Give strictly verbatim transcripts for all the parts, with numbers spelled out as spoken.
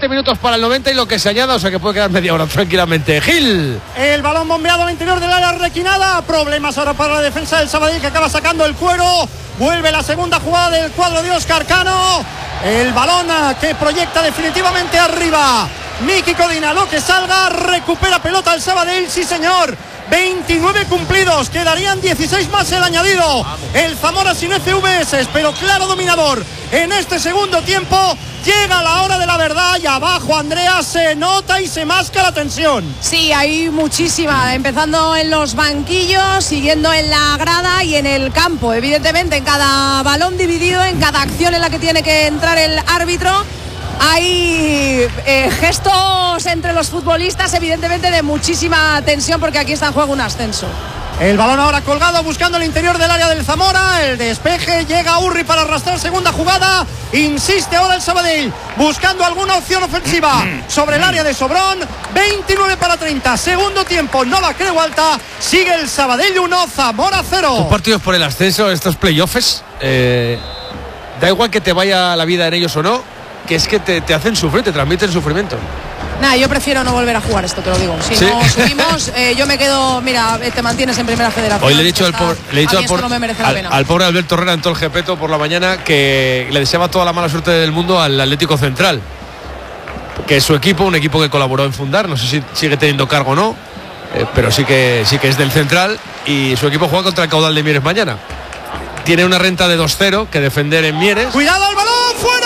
siete minutos para el noventa y lo que se añada, o sea que puede quedar media hora tranquilamente. Gil. El balón bombeado al interior del área requinada. Problemas ahora para la defensa del Sabadell, que acaba sacando el cuero. Vuelve la segunda jugada del cuadro de Óscar Cano. El balón que proyecta definitivamente arriba Miki Codina, lo que salga. Recupera pelota el Sabadell, sí señor. veintinueve cumplidos, quedarían dieciséis más el añadido. El Zamora sin F V S, pero claro dominador en este segundo tiempo. Llega la hora de la verdad y abajo, Andrea, se nota y se masca la tensión. Sí, hay muchísima, empezando en los banquillos, siguiendo en la grada y en el campo, evidentemente en cada balón dividido, en cada acción en la que tiene que entrar el árbitro. Hay eh, gestos entre los futbolistas, evidentemente de muchísima tensión, porque aquí está en juego un ascenso. El balón ahora colgado, buscando el interior del área del Zamora. El despeje, llega Urri para arrastrar segunda jugada. Insiste ahora el Sabadell, buscando alguna opción ofensiva sobre el área de Sobrón. veintinueve para treinta, segundo tiempo, no la creo alta. Sigue el Sabadell uno, Zamora cero. Los partidos por el ascenso, estos playoffs, eh, da igual que te vaya la vida en ellos o no, que es que te, te hacen sufrir, te transmiten sufrimiento. Nada, yo prefiero no volver a jugar esto, te lo digo. Si ¿Sí? no subimos, eh, yo me quedo, mira, te mantienes en primera federación. Hoy le he dicho, al, pobre, le he dicho al, por, no me merece la al, pena. al pobre Alberto Herrera en todo el Gepeto por la mañana que le deseaba toda la mala suerte del mundo al Atlético Central, que es su equipo, un equipo que colaboró en fundar, no sé si sigue teniendo cargo o no, eh, pero sí que, sí que es del Central, y su equipo juega contra el Caudal de Mieres mañana. Tiene una renta de dos cero que defender en Mieres. ¡Cuidado al balón! ¡Fuera!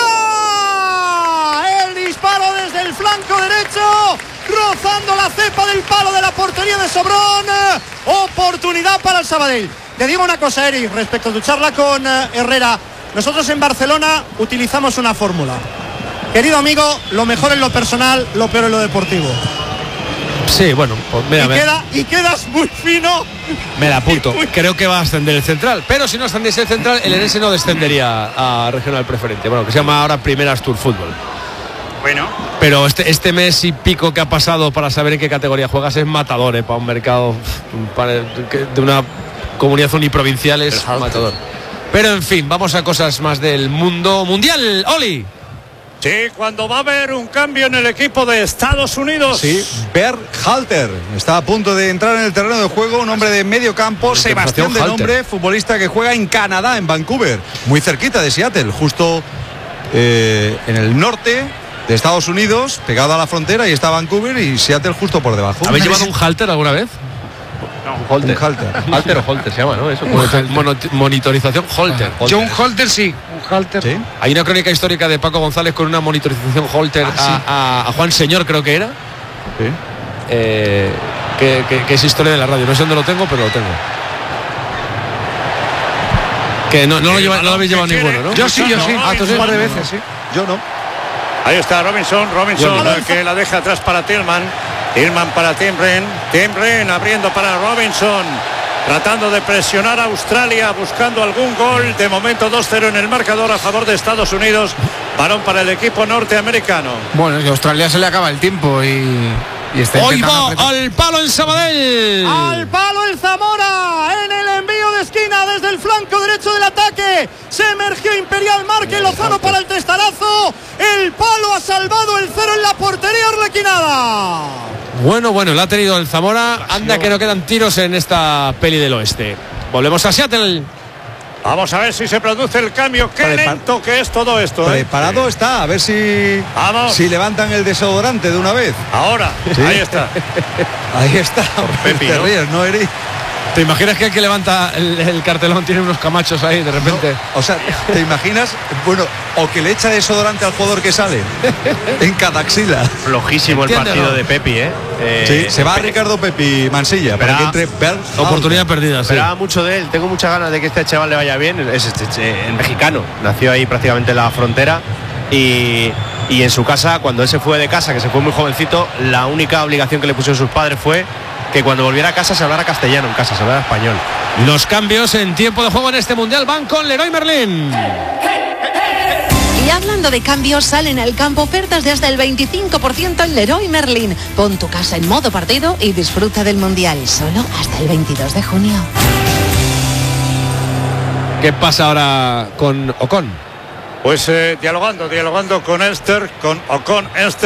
El disparo desde el flanco derecho, rozando la cepa del palo de la portería de Sobrón. Oportunidad para el Sabadell. Te digo una cosa, Eric, respecto a tu charla con uh, Herrera. Nosotros en Barcelona utilizamos una fórmula. Querido amigo, lo mejor en lo personal, lo peor en lo deportivo. Sí, bueno, pues mira, y, me, queda, y quedas muy fino. Me la apunto. Creo que va a ascender el Central, pero si no ascendiese el Central, el Erense no descendería a regional preferente. Bueno, que se llama ahora Primera Astur Fútbol. Bueno. Pero este, este mes y pico que ha pasado para saber en qué categoría juegas es matador, ¿eh? Para un mercado para, de una comunidad uniprovincial es matador. Pero en fin, vamos a cosas más del mundo mundial. Oli. Sí, cuando va a haber un cambio en el equipo de Estados Unidos. Sí, Berhalter está a punto de entrar en el terreno de juego, un hombre de medio campo, Sebastián de nombre, futbolista que juega en Canadá, en Vancouver, muy cerquita de Seattle, justo eh, en el norte de Estados Unidos, pegado a la frontera, y está Vancouver y Seattle justo por debajo. ¿Habéis llevado un halter alguna vez? No, Holter. Un halter. Halter o holter se llama, ¿no? Eso, Mono, monitorización holter. holter. Yo un holter sí, un halter. ¿Sí? Hay una crónica histórica de Paco González con una monitorización holter ah, sí. a, a, a Juan Señor, creo que era. Sí. Eh, que, que, que es historia de la radio. No sé dónde lo tengo, pero lo tengo. Que no, no, lo, lleva, no lo habéis llevado ninguno, ¿no? Yo sí, yo sí. Ah, tú sí, un par de veces, sí. Yo no. Ahí está Robinson, Robinson no. que la deja atrás para Tillman. Tillman para Timbren, Timbren abriendo para Robinson, tratando de presionar a Australia, buscando algún gol. De momento dos cero en el marcador a favor de Estados Unidos. Balón para el equipo norteamericano. Bueno, es que a Australia se le acaba el tiempo y, y está hoy va al palo en Sabadell. Al palo el Zamora en el envío de esquina desde el flanco derecho del ataque. Se emergió Imperial, Marque Lozano para el testarazo. El palo ha salvado el cero en la portería arlequinada. Bueno, bueno, lo ha tenido el Zamora. Anda que no quedan tiros en esta peli del oeste. Volvemos a Seattle. Vamos a ver si se produce el cambio. Qué Prepar lento que es todo esto. Preparado ¿eh? está, a ver si, Vamos. si levantan el desodorante de una vez. Ahora, ¿sí? Ahí está. Ahí está. Pepi, te ¿no? ríes, ¿no, Eri? ¿Te imaginas que el que levanta el, el cartelón tiene unos camachos ahí de repente? No, o sea, ¿te imaginas? Bueno, o que le echa desodorante al jugador que sale en cada axila. Flojísimo el partido ¿no? de Pepi, ¿eh? eh sí, se va Pepi. Ricardo Pepi Mansilla para que entre Bell. Oportunidad perdida, sí. Esperaba mucho de él. Tengo muchas ganas de que este chaval le vaya bien. Es este, este, el mexicano. Nació ahí prácticamente en la frontera. Y, y en su casa, cuando él se fue de casa, que se fue muy jovencito, la única obligación que le pusieron sus padres fue que cuando volviera a casa se hablara castellano en casa, se hablara español. Los cambios en tiempo de juego en este mundial van con Leroy Merlin. Y hablando de cambios, salen al campo ofertas de hasta el veinticinco por ciento en Leroy Merlin. Pon tu casa en modo partido y disfruta del mundial, solo hasta el veintidós de junio. ¿Qué pasa ahora con Ocon? Pues eh, dialogando, dialogando con Elster, con Ocon, Elster.